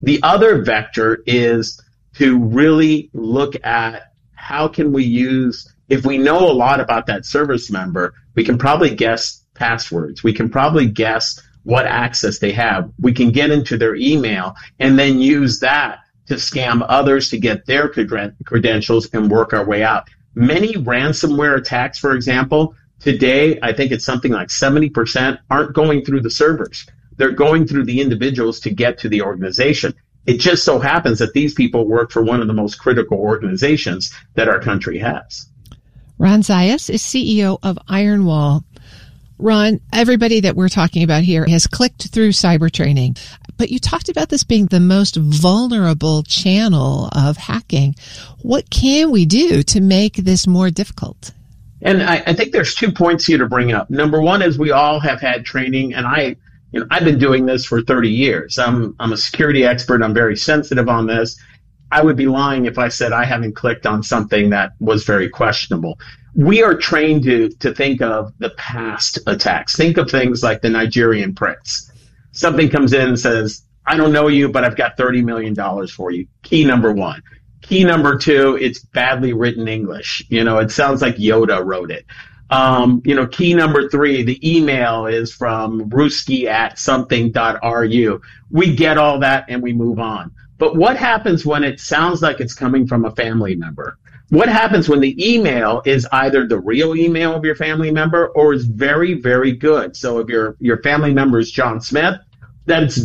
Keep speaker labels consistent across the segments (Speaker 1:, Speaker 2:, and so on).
Speaker 1: The other vector is to really look at how can we use, if we know a lot about that service member, we can probably guess passwords. We can probably guess what access they have. We can get into their email and then use that to scam others to get their credentials and work our way out. Many ransomware attacks, for example, today, I think it's something like 70% aren't going through the servers. They're going through the individuals to get to the organization. It just so happens that these people work for one of the most critical organizations that our country has.
Speaker 2: Ron Zayas is CEO of Ironwall. Ron, everybody that we're talking about here has clicked through cyber training, but you talked about this being the most vulnerable channel of hacking. What can we do to make this more difficult?
Speaker 1: And I think there's 2 points here to bring up. Number one is we all have had training, and I've been doing this for 30 years. I'm a security expert. I'm very sensitive on this. I would be lying if I said I haven't clicked on something that was very questionable. We are trained to think of the past attacks. Think of things like the Nigerian prince. Something comes in and says, I don't know you, but I've got $30 million for you. Key number one. Key number two, it's badly written English. It sounds like Yoda wrote it. Key number three, the email is from ruski@something.ru. We get all that and we move on. But what happens when it sounds like it's coming from a family member? What happens when the email is either the real email of your family member or is very, very good? So if your family member is John Smith, then it's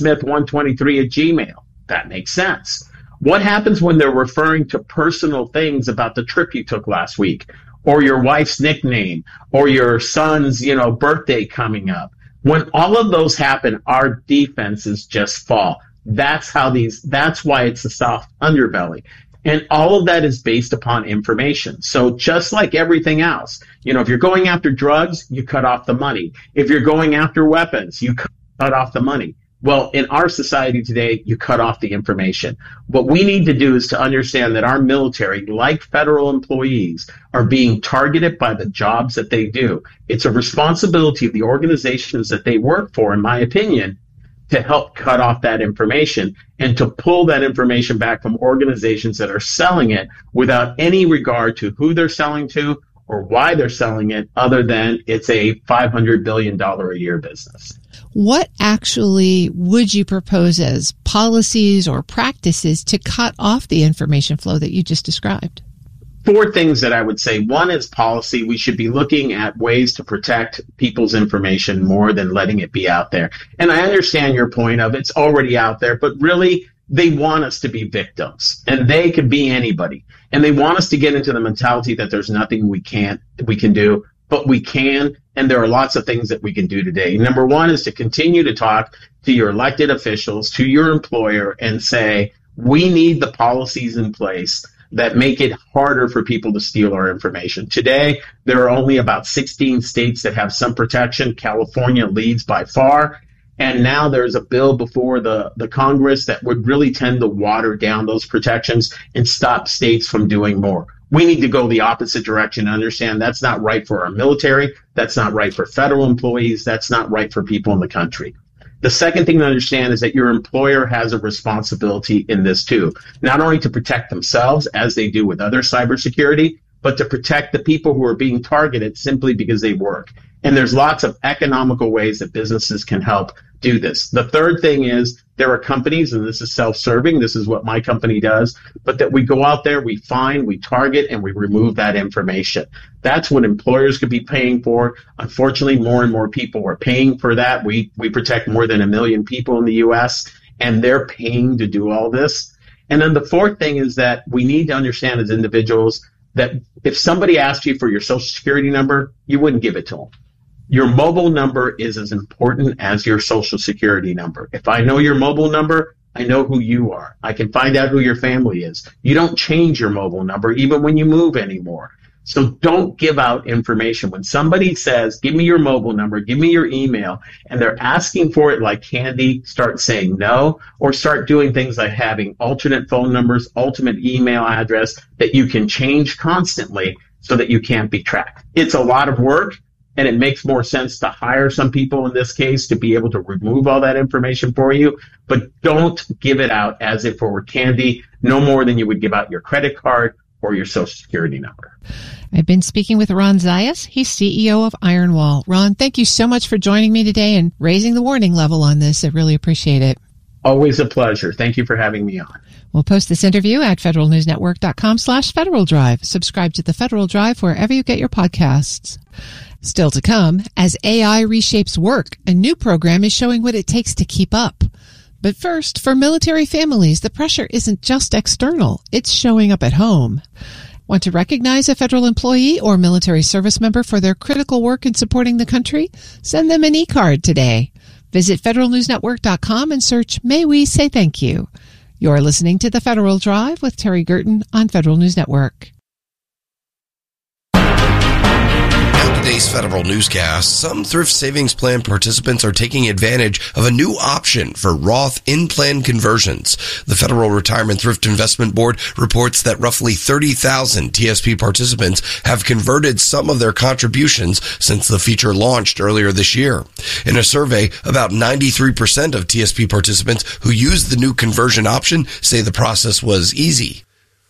Speaker 1: johnsmith123@gmail. That makes sense. What happens when they're referring to personal things about the trip you took last week, or your wife's nickname, or your son's, birthday coming up? When all of those happen, our defenses just fall. That's why it's the soft underbelly. And all of that is based upon information. So just like everything else, if you're going after drugs, you cut off the money. If you're going after weapons, you cut off the money. Well, in our society today, you cut off the information. What we need to do is to understand that our military, like federal employees, are being targeted by the jobs that they do. It's a responsibility of the organizations that they work for, in my opinion, to help cut off that information and to pull that information back from organizations that are selling it without any regard to who they're selling to or why they're selling it, other than it's a $500 billion a year business.
Speaker 2: What actually would you propose as policies or practices to cut off the information flow that you just described?
Speaker 1: 4 things that I would say. One is policy. We should be looking at ways to protect people's information more than letting it be out there. And I understand your point of it's already out there, but really they want us to be victims, and they could be anybody. And they want us to get into the mentality that there's nothing we can do, but we can. And there are lots of things that we can do today. Number one is to continue to talk to your elected officials, to your employer, and say, we need the policies in place that make it harder for people to steal our information. Today, there are only about 16 states that have some protection. California leads by far. And now there's a bill before the Congress that would really tend to water down those protections and stop states from doing more. We need to go the opposite direction and understand that's not right for our military. That's not right for federal employees. That's not right for people in the country. The second thing to understand is that your employer has a responsibility in this too, not only to protect themselves as they do with other cybersecurity, but to protect the people who are being targeted simply because they work. And there's lots of economical ways that businesses can help do this. The third thing is there are companies, and this is self-serving, this is what my company does, but that we go out there, we find, we target, and we remove that information. That's what employers could be paying for. Unfortunately, more and more people are paying for that. We protect more than 1 million people in the U.S., and they're paying to do all this. And then the fourth thing is that we need to understand as individuals that if somebody asked you for your Social Security number, you wouldn't give it to them. Your mobile number is as important as your Social Security number. If I know your mobile number, I know who you are. I can find out who your family is. You don't change your mobile number even when you move anymore. So don't give out information. When somebody says, give me your mobile number, give me your email, and they're asking for it like candy, start saying no, or start doing things like having alternate phone numbers, alternate email address that you can change constantly so that you can't be tracked. It's a lot of work. and it makes more sense to hire some people in this case to be able to remove all that information for you. But don't give it out as if it were candy, no more than you would give out your credit card or your Social Security number.
Speaker 2: I've been speaking with Ron Zayas. He's CEO of Ironwall. Ron, thank you so much for joining me today and raising the warning level on this. I really appreciate it.
Speaker 1: Always a pleasure. Thank you for having me on.
Speaker 2: We'll post this interview at federalnewsnetwork.com/Federal Drive. Subscribe to the Federal Drive wherever you get your podcasts. Still to come, as AI reshapes work, a new program is showing what it takes to keep up. But first, for military families, the pressure isn't just external, it's showing up at home. Want to recognize a federal employee or military service member for their critical work in supporting the country? Send them an e-card today. Visit federalnewsnetwork.com and search May We Say Thank You. You're listening to The Federal Drive with Terry Gerton on Federal News Network.
Speaker 3: Today's Federal Newscast, some thrift savings plan participants are taking advantage of a new option for Roth in-plan conversions. The Federal Retirement Thrift Investment Board reports that roughly 30,000 TSP participants have converted some of their contributions since the feature launched earlier this year. In a survey, about 93% of TSP participants who used the new conversion option say the process was easy.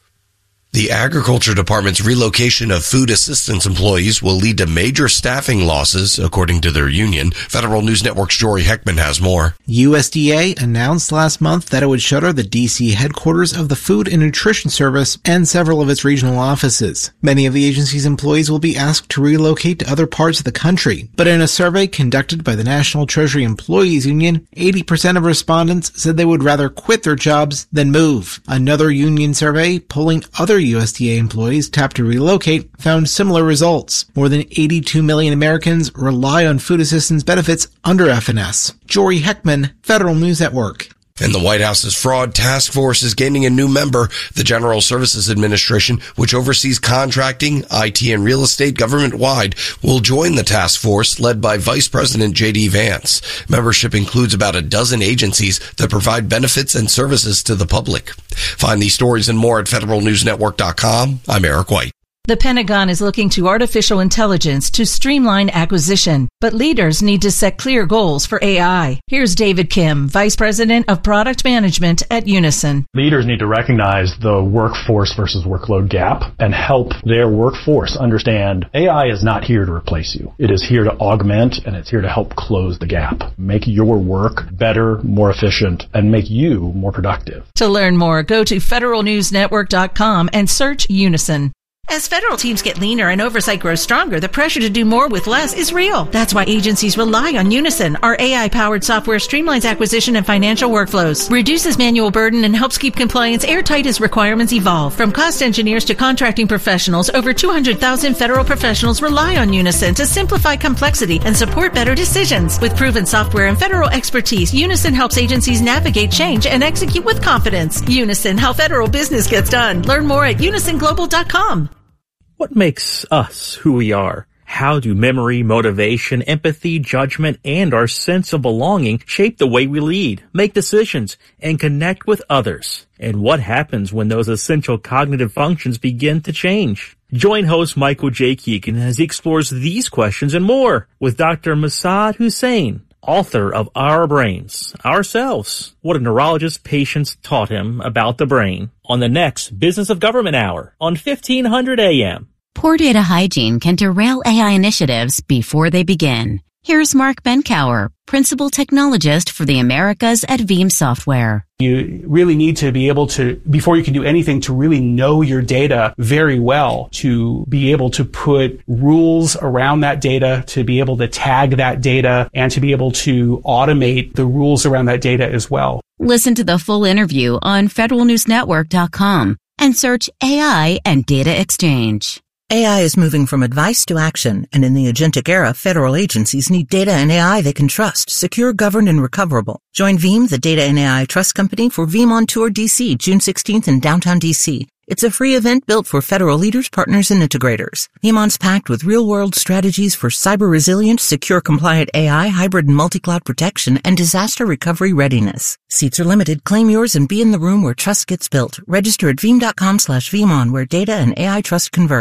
Speaker 3: The Agriculture Department's relocation of food assistance employees will lead to major staffing losses, according to their union. Federal News Network's Jory Heckman has more.
Speaker 4: USDA announced last month that it would shutter the D.C. headquarters of the Food and Nutrition Service and several of its regional offices. Many of the agency's employees will be asked to relocate to other parts of the country. But in a survey conducted by the National Treasury Employees Union, 80% of respondents said they would rather quit their jobs than move. Another union survey, polling other USDA employees tapped to relocate, found similar results. More than 82 million Americans rely on food assistance benefits under FNS. Jory Heckman, Federal News Network.
Speaker 3: And the White House's fraud task force is gaining a new member. The General Services Administration, which oversees contracting, IT, and real estate government-wide, will join the task force led by Vice President J.D. Vance. Membership includes about a dozen agencies that provide benefits and services to the public. Find these stories and more at federalnewsnetwork.com. I'm Eric White.
Speaker 5: The Pentagon is looking to artificial intelligence to streamline acquisition, but leaders need to set clear goals for AI. Here's David Kim, Vice President of Product Management at Unison.
Speaker 6: Leaders need to recognize the workforce versus workload gap and help their workforce understand AI is not here to replace you. It is here to augment, and it's here to help close the gap, make your work better, more efficient, and make you more productive.
Speaker 5: To learn more, go to federalnewsnetwork.com and search Unison. As federal teams get leaner and oversight grows stronger, the pressure to do more with less is real. That's why agencies rely on Unison. Our AI-powered software streamlines acquisition and financial workflows, reduces manual burden, and helps keep compliance airtight as requirements evolve. From cost engineers to contracting professionals, over 200,000 federal professionals rely on Unison to simplify complexity and support better decisions. With proven software and federal expertise, Unison helps agencies navigate change and execute with confidence. Unison, how federal business gets done. Learn more at unisonglobal.com.
Speaker 7: What makes us who we are? How do memory, motivation, empathy, judgment, and our sense of belonging shape the way we lead, make decisions, and connect with others? And what happens when those essential cognitive functions begin to change? Join host Michael J. Keegan as he explores these questions and more with Dr. Massad Hussain, author of Our Brains, Ourselves, what a neurologist's patients taught him about the brain, on the next Business of Government Hour on 1500 AM.
Speaker 8: Poor data hygiene can derail AI initiatives before they begin. Here's Mark Benkower, Principal Technologist for the Americas at Veeam Software.
Speaker 9: You really need to be able to, before you can do anything, to really know your data very well, to be able to put rules around that data, to be able to tag that data, and to be able to automate the rules around that data as well.
Speaker 8: Listen to the full interview on federalnewsnetwork.com and search AI and Data Exchange.
Speaker 10: AI is moving from advice to action, and in the agentic era, federal agencies need data and AI they can trust, secure, governed, and recoverable. Join Veeam, the data and AI trust company, for Veeam on Tour DC, June 16th in downtown DC. It's a free event built for federal leaders, partners, and integrators. VeeamON's packed with real-world strategies for cyber-resilient, secure-compliant AI, hybrid and multi-cloud protection, and disaster recovery readiness. Seats are limited. Claim yours and be in the room where trust gets built. Register at veeam.com/VeeamON, where data and AI trust converge.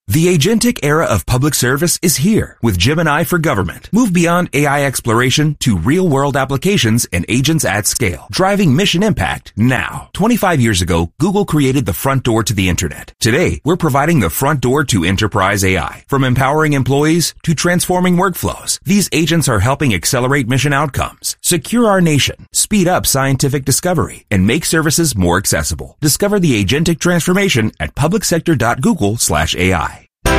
Speaker 11: The agentic era of public service is here with Gemini for Government. Move beyond AI exploration to real-world applications and agents at scale, driving mission impact now. 25 years ago, Google created the front door to the internet. Today, we're providing the front door to enterprise AI. From empowering employees to transforming workflows, these agents are helping accelerate mission outcomes, secure our nation, speed up scientific discovery, and make services more accessible. Discover the agentic transformation at publicsector.google/AI.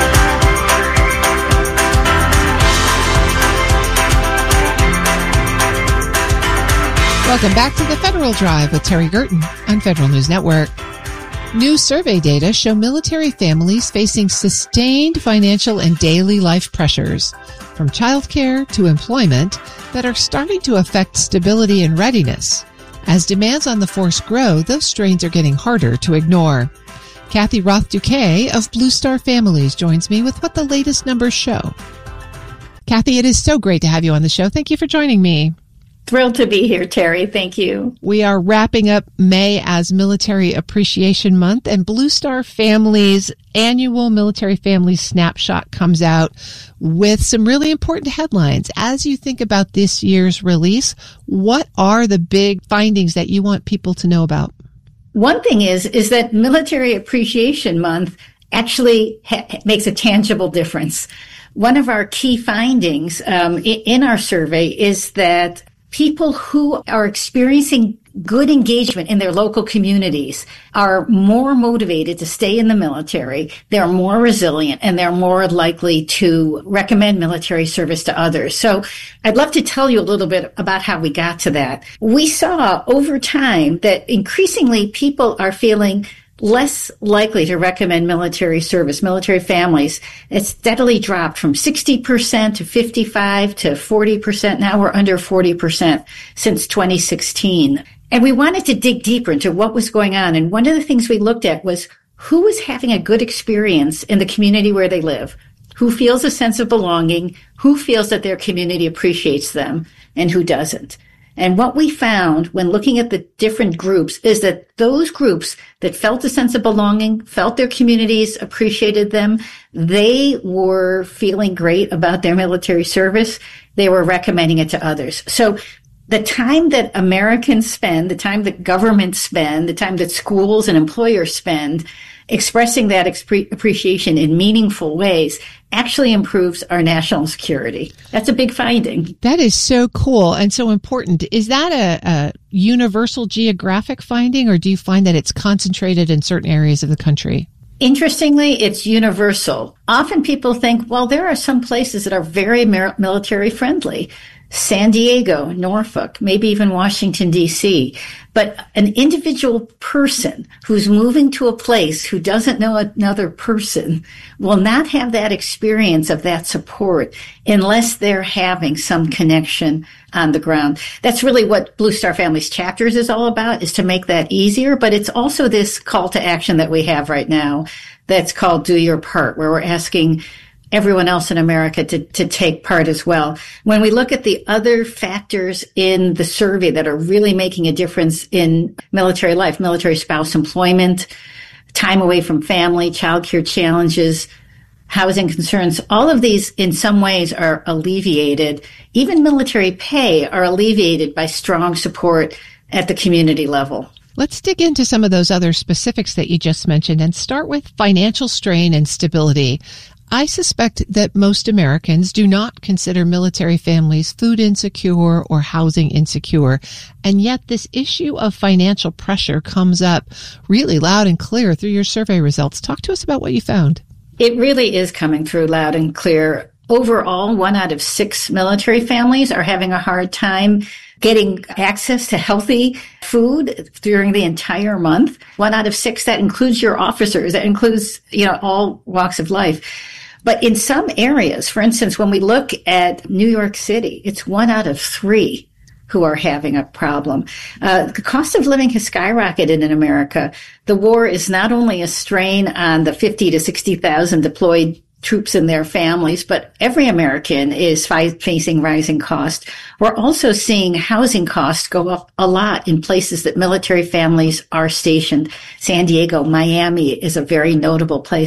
Speaker 2: Welcome back to the Federal Drive with Terry Gerton on Federal News Network. New survey data show military families facing sustained financial and daily life pressures, from childcare to employment, that are starting to affect stability and readiness. As demands on the force grow, those strains are getting harder to ignore. Kathy Roth-Duquet of Blue Star Families joins me with what the latest numbers show. Kathy, it is so great to have you on the show. Thank you for joining me.
Speaker 12: Thrilled to be here, Terry. Thank you.
Speaker 2: We are wrapping up May as Military Appreciation Month, and Blue Star Families' annual Military Family Snapshot comes out with some really important headlines. As you think about this year's release, what are the big findings that you want people to know about?
Speaker 12: One thing is that Military Appreciation Month actually makes a tangible difference. One of our key findings in our survey is that people who are experiencing good engagement in their local communities are more motivated to stay in the military, they're more resilient, and they're more likely to recommend military service to others. So I'd love to tell you a little bit about how we got to that. We saw over time that increasingly people are feeling less likely to recommend military service, military families. It's steadily dropped from 60% to 55% to 40%. Now we're under 40% since 2016. And we wanted to dig deeper into what was going on. And one of the things we looked at was who was having a good experience in the community where they live, who feels a sense of belonging, who feels that their community appreciates them, and who doesn't. And what we found when looking at the different groups is that those groups that felt a sense of belonging, felt their communities appreciated them, they were feeling great about their military service. They were recommending it to others. So the time that Americans spend, the time that governments spend, the time that schools and employers spend expressing that appreciation in meaningful ways actually improves our national security. That's a big finding.
Speaker 2: That is so cool and so important. Is that a universal geographic finding, or do you find that it's concentrated in certain areas of the country?
Speaker 12: Interestingly, it's universal. Often people think, well, there are some places that are very military friendly. San Diego, Norfolk, maybe even Washington, D.C. But an individual person who's moving to a place who doesn't know another person will not have that experience of that support unless they're having some connection on the ground. That's really what Blue Star Families Chapters is all about, is to make that easier. But it's also this call to action that we have right now that's called Do Your Part, where we're asking everyone else in America to take part as well. When we look at the other factors in the survey that are really making a difference in military life, military spouse employment, time away from family, childcare challenges, housing concerns, all of these in some ways are alleviated. Even military pay are alleviated by strong support at the community level.
Speaker 2: Let's dig into some of those other specifics that you just mentioned and start with financial strain and stability. I suspect that most Americans do not consider military families food insecure or housing insecure, and yet this issue of financial pressure comes up really loud and clear through your survey results. Talk to us about what you found.
Speaker 12: It really is coming through loud and clear. Overall, 1 out of 6 military families are having a hard time getting access to healthy food during the entire month. 1 out of 6, that includes your officers, that includes, all walks of life. But in some areas, for instance, when we look at New York City, it's 1 out of 3 who are having a problem. The cost of living has skyrocketed in America. The war is not only a strain on the 50 to 60,000 deployed troops and their families, but every American is facing rising costs. We're also seeing housing costs go up a lot in places that military families are stationed. San Diego, Miami is a very notable place.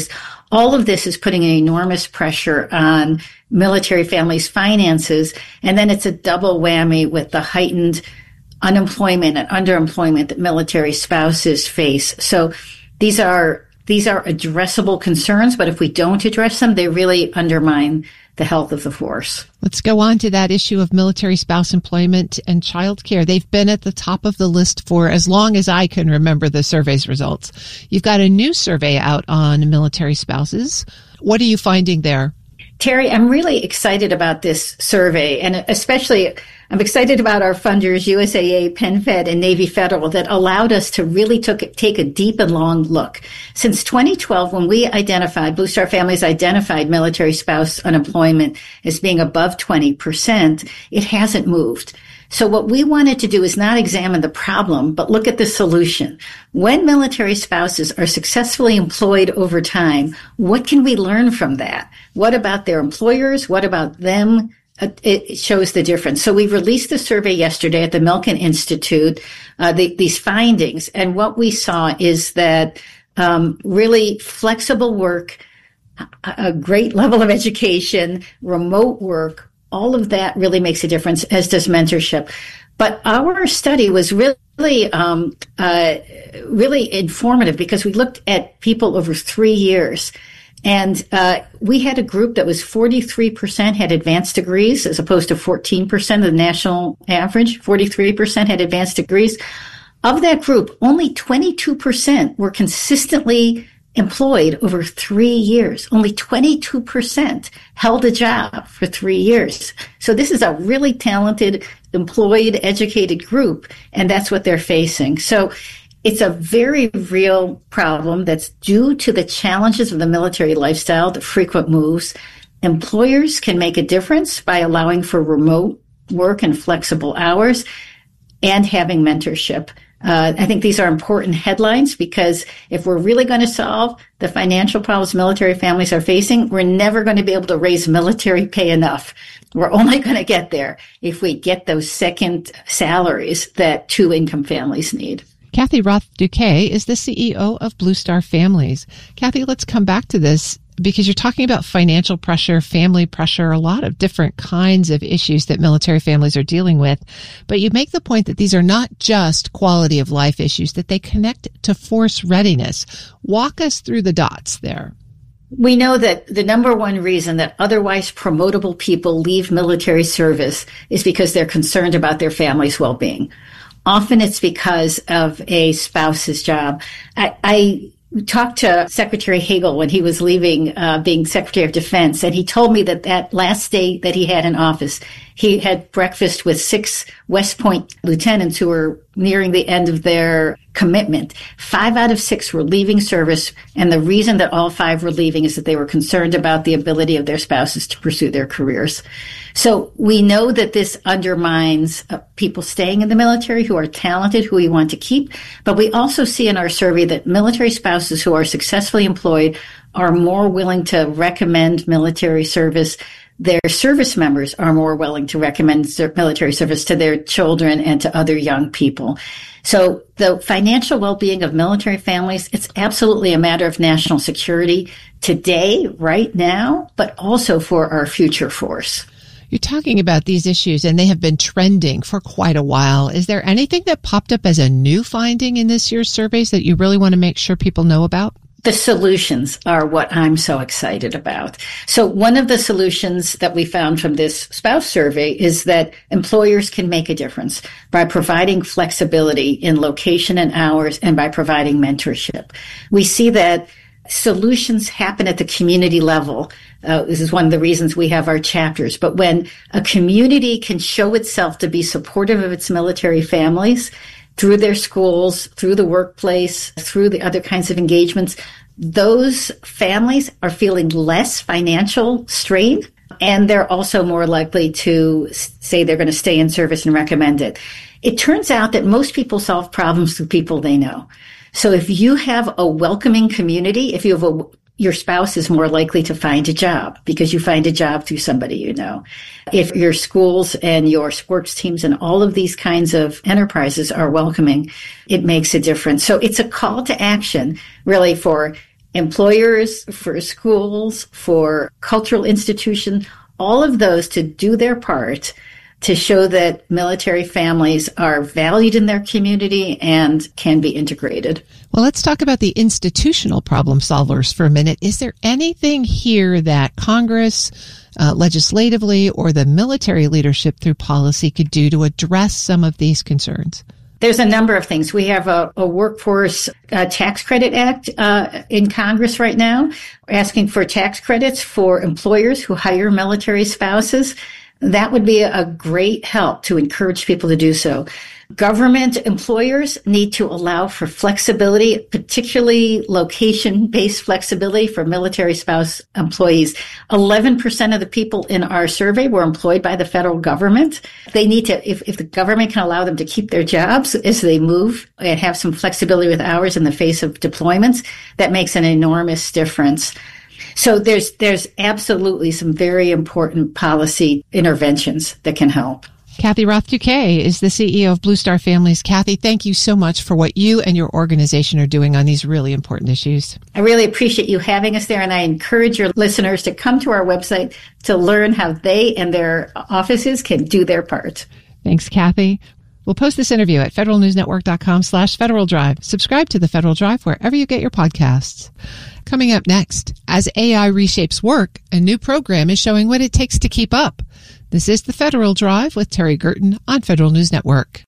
Speaker 12: All of this is putting an enormous pressure on military families' finances. And then it's a double whammy with the heightened unemployment and underemployment that military spouses face. So these are addressable concerns, but if we don't address them, they really undermine the health of the force.
Speaker 2: Let's go on to that issue of military spouse employment and childcare. They've been at the top of the list for as long as I can remember the survey's results. You've got a new survey out on military spouses. What are you finding there?
Speaker 12: Terry, I'm really excited about this survey, and especially I'm excited about our funders, USAA, PenFed, and Navy Federal, that allowed us to really take a deep and long look. Since 2012, when Blue Star Families identified military spouse unemployment as being above 20%, it hasn't moved. So what we wanted to do is not examine the problem, but look at the solution. When military spouses are successfully employed over time, what can we learn from that? What about their employers? What about them? It shows the difference. So we released the survey yesterday at the Milken Institute, these findings. And what we saw is that really flexible work, a great level of education, remote work, all of that really makes a difference, as does mentorship. But our study was really informative because we looked at people over 3 years. And we had a group that was 43% had advanced degrees as opposed to 14% of the national average. 43% had advanced degrees. Of that group, only 22% were consistently employed over 3 years. Only 22% held a job for 3 years. So this is a really talented, employed, educated group, and that's what they're facing. So it's a very real problem that's due to the challenges of the military lifestyle, the frequent moves. Employers can make a difference by allowing for remote work and flexible hours and having mentorship. I think these are important headlines because if we're really going to solve the financial problems military families are facing, we're never going to be able to raise military pay enough. We're only going to get there if we get those second salaries that 2-income families need.
Speaker 2: Kathy Roth-Duquet is the CEO of Blue Star Families. Kathy, let's come back to this because you're talking about financial pressure, family pressure, a lot of different kinds of issues that military families are dealing with. But you make the point that these are not just quality of life issues, that they connect to force readiness. Walk us through the dots there.
Speaker 12: We know that the number one reason that otherwise promotable people leave military service is because they're concerned about their family's well-being. Often it's because of a spouse's job. I talked to Secretary Hagel when he was leaving being Secretary of Defense, and he told me that last day that he had in office, he had breakfast with 6 West Point lieutenants who were nearing the end of their commitment. 5 out of 6 were leaving service, and the reason that all 5 were leaving is that they were concerned about the ability of their spouses to pursue their careers. So we know that this undermines people staying in the military who are talented, who we want to keep. But we also see in our survey that military spouses who are successfully employed are more willing to recommend military service. Their service members are more willing to recommend military service to their children and to other young people. So the financial well-being of military families, it's absolutely a matter of national security today, right now, but also for our future force.
Speaker 2: You're talking about these issues, and they have been trending for quite a while. Is there anything that popped up as a new finding in this year's surveys that you really want to make sure people know about?
Speaker 12: The solutions are what I'm so excited about. So one of the solutions that we found from this spouse survey is that employers can make a difference by providing flexibility in location and hours and by providing mentorship. We see that solutions happen at the community level. This is one of the reasons we have our chapters. But when a community can show itself to be supportive of its military families through their schools, through the workplace, through the other kinds of engagements, those families are feeling less financial strain, and they're also more likely to say they're going to stay in service and recommend it. It turns out that most people solve problems through people they know. So if you have a welcoming community, if you have your spouse is more likely to find a job because you find a job through somebody you know. If your schools and your sports teams and all of these kinds of enterprises are welcoming, it makes a difference. So it's a call to action really for employers, for schools, for cultural institutions, all of those to do their part to show that military families are valued in their community and can be integrated.
Speaker 2: Well, let's talk about the institutional problem solvers for a minute. Is there anything here that Congress, legislatively, or the military leadership through policy could do to address some of these concerns?
Speaker 12: There's a number of things. We have a Workforce Tax Credit Act in Congress right now, asking for tax credits for employers who hire military spouses. That would be a great help to encourage people to do so. Government employers need to allow for flexibility, particularly location-based flexibility for military spouse employees. 11% of the people in our survey were employed by the federal government. They need to, if the government can allow them to keep their jobs as they move and have some flexibility with hours in the face of deployments, that makes an enormous difference. So there's absolutely some very important policy interventions that can help.
Speaker 2: Kathy Roth-Duquet is the CEO of Blue Star Families. Kathy, thank you so much for what you and your organization are doing on these really important issues.
Speaker 12: I really appreciate you having us there, and I encourage your listeners to come to our website to learn how they and their offices can do their part.
Speaker 2: Thanks, Kathy. We'll post this interview at federalnewsnetwork.com/Federal Drive. Subscribe to the Federal Drive wherever you get your podcasts. Coming up next, as AI reshapes work, a new program is showing what it takes to keep up. This is the Federal Drive with Terry Gerton on Federal News Network.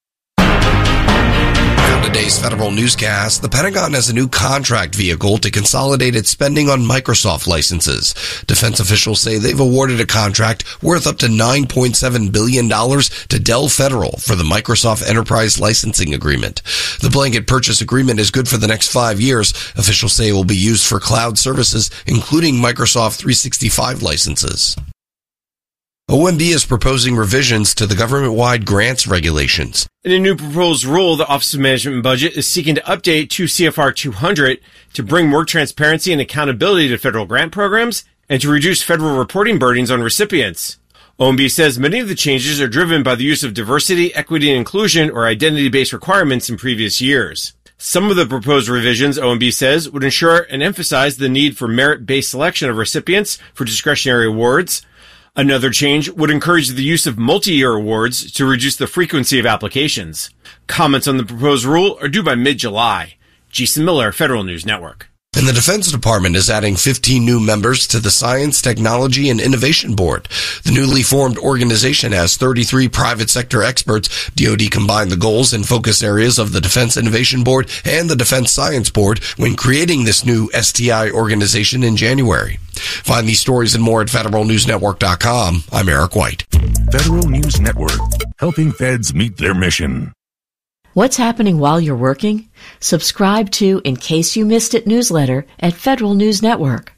Speaker 3: On today's Federal Newscast, the Pentagon has a new contract vehicle to consolidate its spending on Microsoft licenses. Defense officials say they've awarded a contract worth up to $9.7 billion to Dell Federal for the Microsoft Enterprise Licensing Agreement. The blanket purchase agreement is good for the next 5 years. Officials say it will be used for cloud services, including Microsoft 365 licenses. OMB is proposing revisions to the government-wide grants regulations.
Speaker 13: In a new proposed rule, the Office of Management and Budget is seeking to update 2 CFR 200 to bring more transparency and accountability to federal grant programs and to reduce federal reporting burdens on recipients. OMB says many of the changes are driven by the use of diversity, equity, and inclusion or identity-based requirements in previous years. Some of the proposed revisions, OMB says, would ensure and emphasize the need for merit-based selection of recipients for discretionary awards. Another change would encourage the use of multi-year awards to reduce the frequency of applications. Comments on the proposed rule are due by mid-July. Jason Miller, Federal News Network.
Speaker 3: And the Defense Department is adding 15 new members to the Science, Technology, and Innovation Board. The newly formed organization has 33 private sector experts. DoD combined the goals and focus areas of the Defense Innovation Board and the Defense Science Board when creating this new STI organization in January. Find these stories and more at federalnewsnetwork.com. I'm Eric White.
Speaker 11: Federal News Network, helping feds meet their mission.
Speaker 14: What's happening while you're working? Subscribe to In Case You Missed It newsletter at Federal News Network.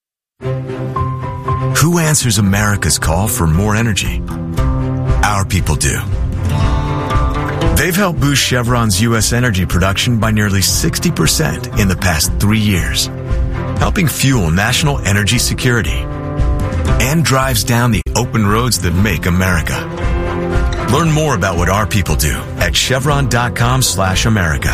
Speaker 15: Who answers America's call for more energy? Our people do. They've helped boost Chevron's U.S. energy production by nearly 60% in the past 3 years, helping fuel national energy security and drives down the open roads that make America. Learn more about what our people do at chevron.com/America.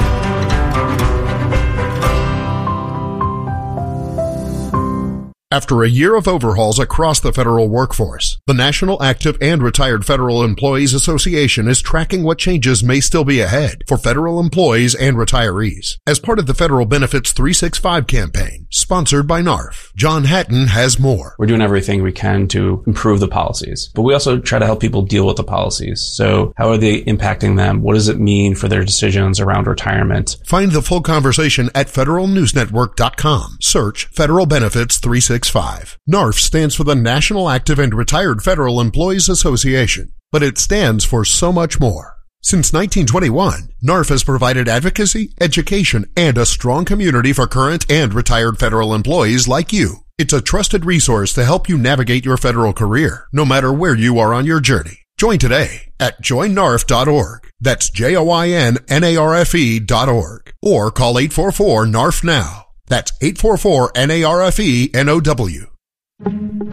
Speaker 16: After a year of overhauls across the federal workforce, the National Active and Retired Federal Employees Association is tracking what changes may still be ahead for federal employees and retirees as part of the Federal Benefits 365 campaign, sponsored by NARF. John Hatton has more.
Speaker 17: We're doing everything we can to improve the policies, but we also try to help people deal with the policies. So how are they impacting them? What does it mean for their decisions around retirement?
Speaker 16: Find the full conversation at federalnewsnetwork.com. Search Federal Benefits 365. NARF stands for the National Active and Retired Federal Employees Association, but it stands for so much more. Since 1921, NARF has provided advocacy, education, and a strong community for current and retired federal employees like you. It's a trusted resource to help you navigate your federal career, no matter where you are on your journey. Join today at joinnarf.org. That's JOINNARFE.org. Or call 844-NARF now. That's 844-NARFE-NOW.